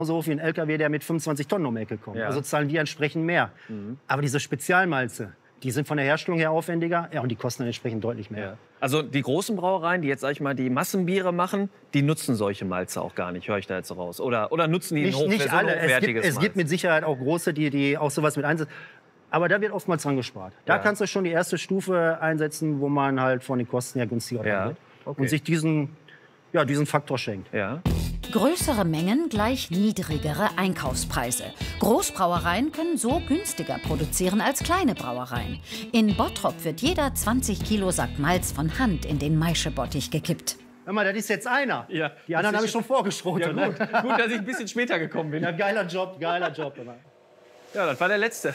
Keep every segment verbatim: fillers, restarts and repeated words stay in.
so hoch wie ein L K W, der mit fünfundzwanzig Tonnen um die Ecke kommt. Ja. Also zahlen wir entsprechend mehr. Mhm. Aber diese Spezialmalze, die sind von der Herstellung her aufwendiger, ja, und die kosten dann entsprechend deutlich mehr. Ja. Also die großen Brauereien, die jetzt, sag ich mal, die Massenbiere machen, die nutzen solche Malze auch gar nicht, höre ich da jetzt raus. Oder, oder nutzen die nicht, ein hoch, nicht so alle. Es gibt, hochwertiges es gibt mit Sicherheit auch große, die, die auch sowas mit einsetzen. Aber da wird oftmals dran gespart. Da Ja. kannst du schon die erste Stufe einsetzen, wo man halt von den Kosten her günstiger Ja. wird. Okay. Und sich diesen, ja, diesen Faktor schenkt. Ja. Größere Mengen gleich niedrigere Einkaufspreise. Großbrauereien können so günstiger produzieren als kleine Brauereien. In Bottrop wird jeder zwanzig Kilo Sack Malz von Hand in den Maischebottich gekippt. Hör mal, das ist jetzt einer. Ja. Die anderen habe ich schon vorgeschrotet. Ja, gut. Ne? Gut, dass ich ein bisschen später gekommen bin. Ja, geiler Job, geiler Job. Immer. Ja, das war der letzte.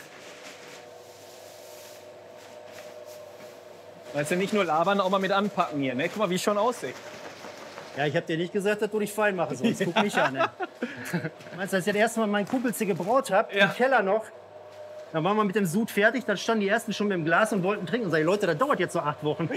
Weißt du, nicht nur labern, auch mal mit anpacken hier. Ne? Guck mal, wie ich schon aussehe. Ja, ich habe dir nicht gesagt, dass du dich fein machen sollst. Guck mich an. Ne? Meinst du, als ich das erste Mal meinen Kumpels hier gebraut habe, Ja. im Keller noch, dann waren wir mit dem Sud fertig, dann standen die ersten schon mit dem Glas und wollten trinken. Und sag ich, Leute, das dauert jetzt so acht Wochen.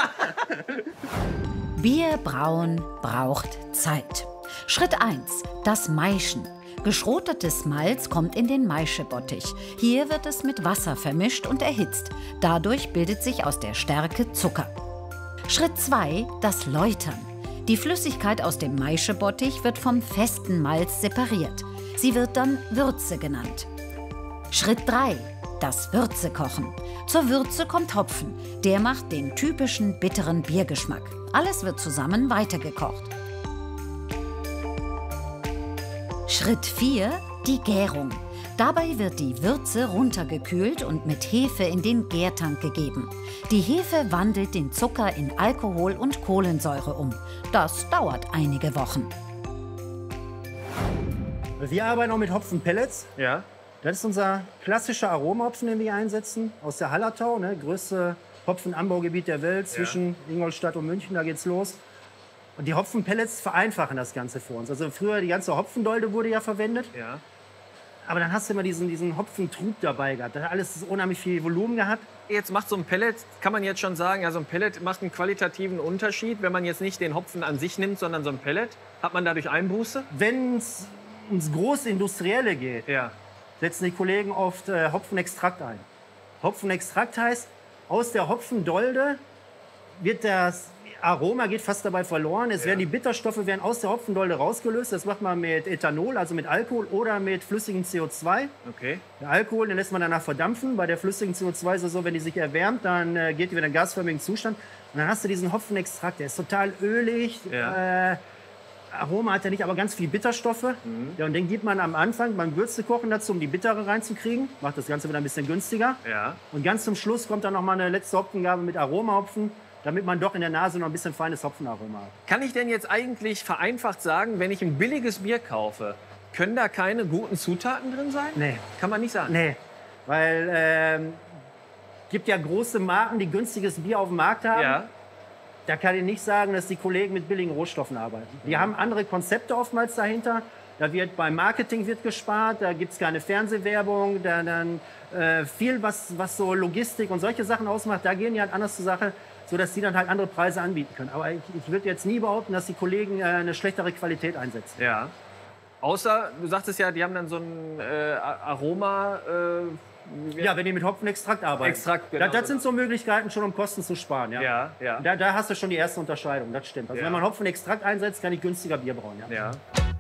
Bier brauen braucht Zeit. Schritt eins: Das Maischen. Geschrotetes Malz kommt in den Maischebottich. Hier wird es mit Wasser vermischt und erhitzt. Dadurch bildet sich aus der Stärke Zucker. Schritt zwei: Das Läutern. Die Flüssigkeit aus dem Maischebottich wird vom festen Malz separiert. Sie wird dann Würze genannt. Schritt drei: Das Würzekochen. Zur Würze kommt Hopfen. Der macht den typischen bitteren Biergeschmack. Alles wird zusammen weitergekocht. Schritt vier: Die Gärung. Dabei wird die Würze runtergekühlt und mit Hefe in den Gärtank gegeben. Die Hefe wandelt den Zucker in Alkohol und Kohlensäure um. Das dauert einige Wochen. Wir arbeiten auch mit Hopfenpellets. Ja. Das ist unser klassischer Aromahopfen, den wir hier einsetzen, aus der Hallertau, ne, größte Hopfenanbaugebiet der Welt, zwischen Ingolstadt und München, da geht's los. Und die Hopfenpellets vereinfachen das Ganze für uns. Also früher, die ganze Hopfendolde wurde ja verwendet, Ja. aber dann hast du immer diesen, diesen Hopfentrub dabei gehabt. Das hat alles unheimlich viel Volumen gehabt. Jetzt macht so ein Pellet, kann man jetzt schon sagen, ja, so ein Pellet macht einen qualitativen Unterschied, wenn man jetzt nicht den Hopfen an sich nimmt, sondern so ein Pellet. Hat man dadurch Einbuße? Wenn es ums Großindustrielle geht, Ja. setzen die Kollegen oft äh, Hopfenextrakt ein. Hopfenextrakt heißt, aus der Hopfendolde wird das Aroma geht fast dabei verloren. Es Ja. werden die Bitterstoffe werden aus der Hopfendolde rausgelöst. Das macht man mit Ethanol, also mit Alkohol oder mit flüssigem C O zwei. Okay. Der Alkohol, den lässt man danach verdampfen. Bei der flüssigen C O zwei ist es so, wenn die sich erwärmt, dann äh, geht die wieder in einen gasförmigen Zustand. Und dann hast du diesen Hopfenextrakt, der ist total ölig. Ja. Äh, Aroma hat er nicht, aber ganz viel Bitterstoffe. Mhm. Ja, und den gibt man am Anfang beim Würzekochen dazu, um die Bittere reinzukriegen. Macht das Ganze wieder ein bisschen günstiger. Ja. Und ganz zum Schluss kommt dann noch mal eine letzte Hopfengabe mit Aromahopfen, damit man doch in der Nase noch ein bisschen feines Hopfenaroma hat. Kann ich denn jetzt eigentlich vereinfacht sagen, wenn ich ein billiges Bier kaufe, können da keine guten Zutaten drin sein? Nee. Kann man nicht sagen. Nee, weil ähm, gibt ja große Marken, die günstiges Bier auf dem Markt haben. Ja. Da kann ich nicht sagen, dass die Kollegen mit billigen Rohstoffen arbeiten. Die haben andere Konzepte oftmals dahinter. Da wird beim Marketing wird gespart, da gibt es keine Fernsehwerbung, da dann äh, viel, was, was so Logistik und solche Sachen ausmacht, da gehen die halt anders zur Sache, sodass die dann halt andere Preise anbieten können. Aber ich, ich würde jetzt nie behaupten, dass die Kollegen äh, eine schlechtere Qualität einsetzen. Ja. Außer, du sagtest ja, die haben dann so ein äh, Aroma. Äh, Ja, wenn die mit Hopfenextrakt arbeiten. Extrakt, genau. Da, das sind so Möglichkeiten, schon um Kosten zu sparen. Ja. Ja, ja. Da, da hast du schon die erste Unterscheidung, das stimmt. Also Ja. wenn man Hopfenextrakt einsetzt, kann ich günstiger Bier brauen. Ja. Ja.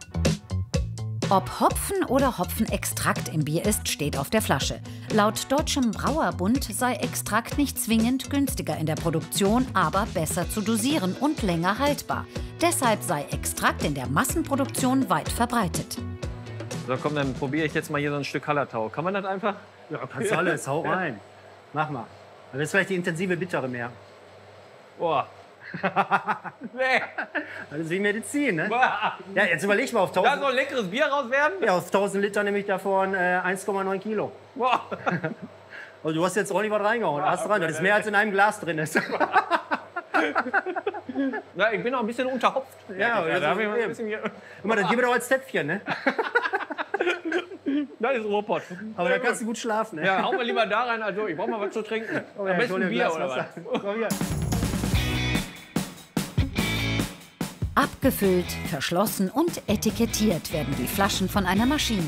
Ob Hopfen oder Hopfenextrakt im Bier ist, steht auf der Flasche. Laut Deutschem Brauerbund sei Extrakt nicht zwingend günstiger in der Produktion, aber besser zu dosieren und länger haltbar. Deshalb sei Extrakt in der Massenproduktion weit verbreitet. So, komm, dann probiere ich jetzt mal hier so ein Stück Hallertau. Kann man das einfach? Ja, kannst du alles, hau rein. Mach mal. Das ist vielleicht die intensive Bittere mehr. Boah. Nee. Das ist wie Medizin, ne? Boah. Ja, jetzt überleg mal, auf Da tausend, soll ein leckeres Bier raus werden? ja, auf tausend Liter nehme ich davon äh, eins Komma neun Kilo. Boah. Und du hast jetzt ordentlich was reingehauen. Hast dran. Das ist mehr, als in einem Glas drin ist. Ja, ich bin noch ein bisschen unterhopft. Ja, da das hab ich ist mal ein eben. bisschen hier. Guck mal, das gib mir doch als Zäpfchen, ne? Das ist Ruhrpott. Aber da kannst du gut schlafen, ne? Ja, hau mal lieber da rein, also ich brauch mal was zu trinken. Oh ja, Am ich hol besten dir ein Bier Glas oder Wasser. was? Komm hier. Abgefüllt, verschlossen und etikettiert werden die Flaschen von einer Maschine.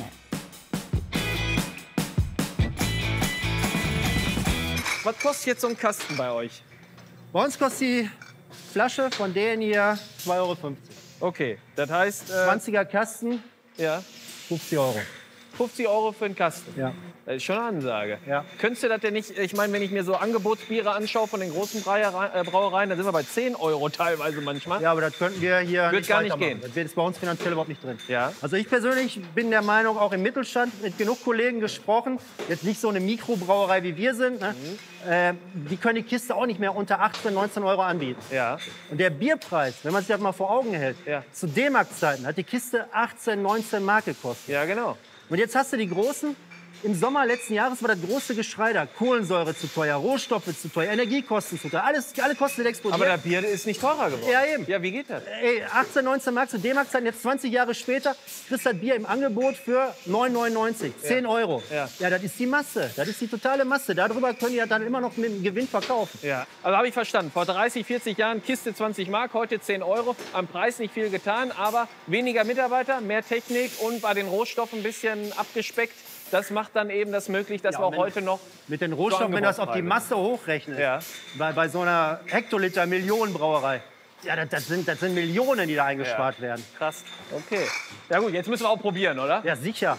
Was kostet jetzt so ein Kasten bei euch? Bei uns kostet die Flasche von denen hier zwei Euro fünfzig. Okay, das heißt... Äh, zwanziger Kasten, ja, fünfzig Euro. fünfzig Euro für einen Kasten. Ja. Das ist schon eine Ansage. Ja. Könntest du das denn nicht, ich meine, wenn ich mir so Angebotsbiere anschaue von den großen Brauereien, äh, Brauereien, dann sind wir bei zehn Euro teilweise manchmal. Ja, aber das könnten wir hier Wird nicht gar nicht weitermachen. gehen. Das ist bei uns finanziell überhaupt nicht drin. Ja. Also ich persönlich bin der Meinung, auch im Mittelstand, mit genug Kollegen gesprochen, jetzt nicht so eine Mikrobrauerei wie wir sind, ne? Mhm. äh, die können die Kiste auch nicht mehr unter achtzehn, neunzehn Euro anbieten. Ja. Und der Bierpreis, wenn man sich das mal vor Augen hält, Ja. zu D-Mark-Zeiten hat die Kiste achtzehn, neunzehn Mark gekostet. Ja, genau. Und jetzt hast du die großen. Im Sommer letzten Jahres war das große Geschrei da. Kohlensäure zu teuer, Rohstoffe zu teuer, Energiekosten zu teuer. Alles, alle Kosten sind explodiert. Aber das Bier ist nicht teurer geworden. Ja, eben. Ja, wie geht das? Ey, achtzehn, neunzehn Mark zu D-Mark-Zeiten, jetzt zwanzig Jahre später, kriegst du das Bier im Angebot für neun neunundneunzig, zehn Euro. Ja. Ja, das ist die Masse, das ist die totale Masse. Darüber können die ja dann immer noch mit dem Gewinn verkaufen. Ja, also habe ich verstanden. Vor dreißig, vierzig Jahren Kiste zwanzig Mark, heute zehn Euro. Am Preis nicht viel getan, aber weniger Mitarbeiter, mehr Technik und bei den Rohstoffen ein bisschen abgespeckt. Das macht dann eben das möglich, dass Ja, wir auch wenn- heute noch... Mit den Rohstoffen, wenn du das auf die Masse hochrechnest, Ja. bei, bei so einer Hektoliter Millionenbrauerei, ja, das, das, sind, das sind Millionen, die da eingespart werden. Krass, okay. Ja gut, jetzt müssen wir auch probieren, oder? Ja, sicher.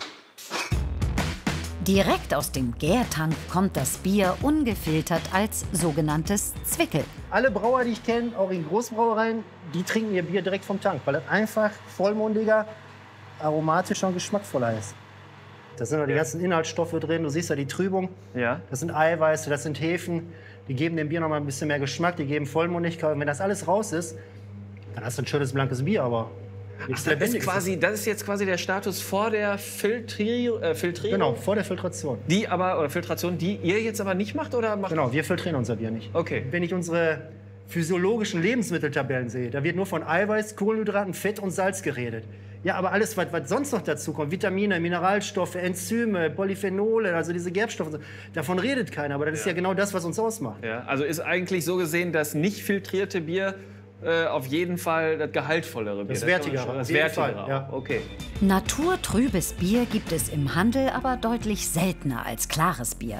Direkt aus dem Gärtank kommt das Bier ungefiltert als sogenanntes Zwickel. Alle Brauer, die ich kenne, auch in Großbrauereien, die trinken ihr Bier direkt vom Tank, weil das einfach vollmundiger, aromatischer und geschmackvoller ist. Da sind noch die ganzen Inhaltsstoffe drin, du siehst ja die Trübung. Ja. Das sind Eiweiße, das sind Hefen, die geben dem Bier noch mal ein bisschen mehr Geschmack, die geben Vollmundigkeit. Und wenn das alles raus ist, dann hast du ein schönes blankes Bier, aber nichts Das ist, Lebendiges. quasi, das ist jetzt quasi der Status vor der Filtri äh, Filtrierung. Genau, vor der Filtration. Die aber, oder Filtration, die ihr jetzt aber nicht macht, oder macht? Genau, wir filtrieren unser Bier nicht. Okay. Wenn ich unsere physiologischen Lebensmitteltabellen sehe, da wird nur von Eiweiß, Kohlenhydraten, Fett und Salz geredet. Ja, aber alles, was, was sonst noch dazu kommt, Vitamine, Mineralstoffe, Enzyme, Polyphenole, also diese Gerbstoffe, davon redet keiner. Aber das ist ja genau das, was uns ausmacht. Ja, also ist eigentlich so gesehen, das nicht filtrierte Bier äh, auf jeden Fall das gehaltvollere Bier. Das kann man wertigere, schon- auf Das jeden wertigere, Fall, ja. okay. Naturtrübes Bier gibt es im Handel aber deutlich seltener als klares Bier.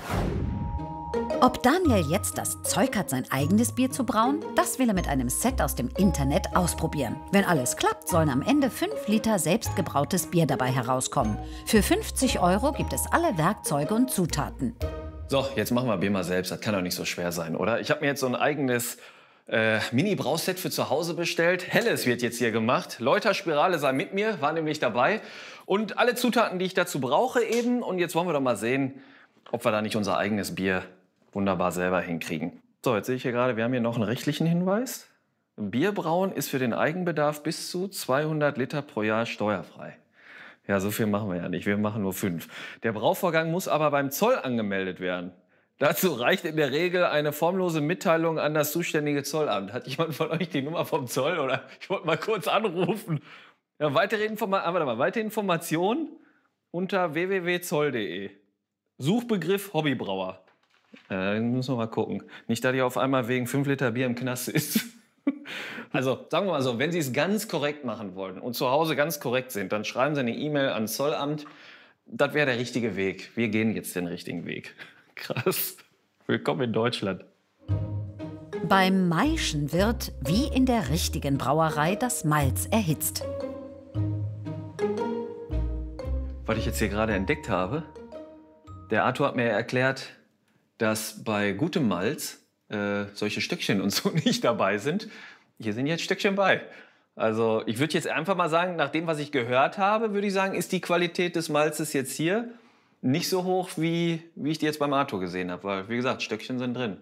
Ob Daniel jetzt das Zeug hat, sein eigenes Bier zu brauen, das will er mit einem Set aus dem Internet ausprobieren. Wenn alles klappt, sollen am Ende fünf Liter selbstgebrautes Bier dabei herauskommen. Für fünfzig Euro gibt es alle Werkzeuge und Zutaten. So, jetzt machen wir Bier mal selbst. Das kann doch nicht so schwer sein, oder? Ich habe mir jetzt so ein eigenes äh, Mini-Brauset für zu Hause bestellt. Helles wird jetzt hier gemacht. Leuter Spirale sei mit mir, war nämlich dabei. Und alle Zutaten, die ich dazu brauche eben. Und jetzt wollen wir doch mal sehen, ob wir da nicht unser eigenes Bier wunderbar selber hinkriegen. So, jetzt sehe ich hier gerade, wir haben hier noch einen rechtlichen Hinweis. Bierbrauen ist für den Eigenbedarf bis zu zweihundert Liter pro Jahr steuerfrei. Ja, so viel machen wir ja nicht. Wir machen nur fünf. Der Brauvorgang muss aber beim Zoll angemeldet werden. Dazu reicht in der Regel eine formlose Mitteilung an das zuständige Zollamt. Hat jemand von euch die Nummer vom Zoll? Oder ich wollte mal kurz anrufen. Ja, weitere, Informa ah, warte mal, weitere Informationen unter w w w punkt zoll punkt de. Suchbegriff Hobbybrauer. Ja, dann müssen wir mal gucken. Nicht, dass ihr auf einmal wegen fünf Liter Bier im Knast ist. Also, sagen wir mal so, wenn Sie es ganz korrekt machen wollen und zu Hause ganz korrekt sind, dann schreiben Sie eine E-Mail ans Zollamt. Das wäre der richtige Weg. Wir gehen jetzt den richtigen Weg. Krass. Willkommen in Deutschland. Beim Maischen wird, wie in der richtigen Brauerei, das Malz erhitzt. Was ich jetzt hier gerade entdeckt habe, der Arthur hat mir erklärt, dass bei gutem Malz äh, solche Stöckchen und so nicht dabei sind. Hier sind jetzt Stöckchen bei. Also ich würde jetzt einfach mal sagen, nach dem, was ich gehört habe, würde ich sagen, ist die Qualität des Malzes jetzt hier nicht so hoch, wie, wie ich die jetzt beim Arthur gesehen habe. Weil, wie gesagt, Stöckchen sind drin.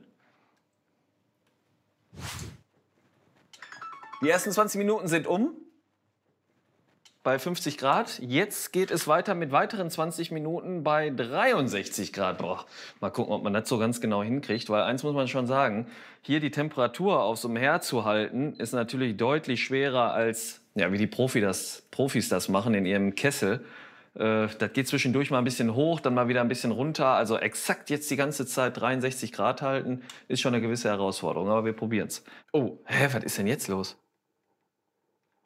Die ersten zwanzig Minuten sind um. Bei fünfzig Grad. Jetzt geht es weiter mit weiteren zwanzig Minuten bei dreiundsechzig Grad. Boah, mal gucken, ob man das so ganz genau hinkriegt. Weil eins muss man schon sagen, hier die Temperatur auf so einem Herd zu halten, ist natürlich deutlich schwerer als, ja, wie die Profi das, Profis das machen in ihrem Kessel. Äh, das geht zwischendurch mal ein bisschen hoch, dann mal wieder ein bisschen runter. Also exakt jetzt die ganze Zeit dreiundsechzig Grad halten, ist schon eine gewisse Herausforderung. Aber wir probieren es. Oh, hä, was ist denn jetzt los?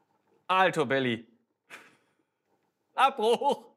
Alto Belli. Abbruch.